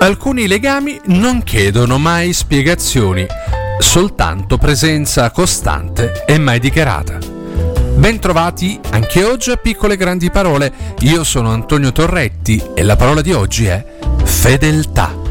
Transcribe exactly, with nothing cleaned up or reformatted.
Alcuni legami non chiedono mai spiegazioni, soltanto presenza costante e mai dichiarata. Bentrovati anche oggi a Piccole Grandi Parole. Io sono Antonio Torretti e la parola di oggi è fedeltà.